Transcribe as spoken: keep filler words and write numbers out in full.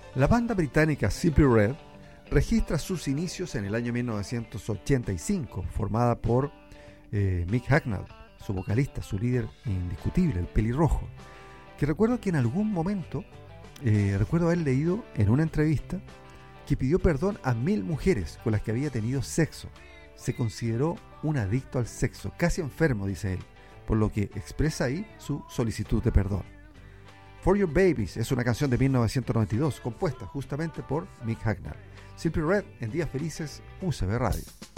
La banda británica Simply Red registra sus inicios en el año mil novecientos ochenta y cinco, formada por eh, Mick Hucknall, su vocalista, su líder indiscutible, el pelirrojo, que recuerdo que en algún momento, eh, recuerdo haber leído en una entrevista que pidió perdón a mil mujeres con las que había tenido sexo. Se consideró un adicto al sexo, casi enfermo, dice él, por lo que expresa ahí su solicitud de perdón. For Your Babies es una canción de mil novecientos noventa y dos, compuesta justamente por Mick Hucknall. Simply Red en Días Felices, U C B Radio.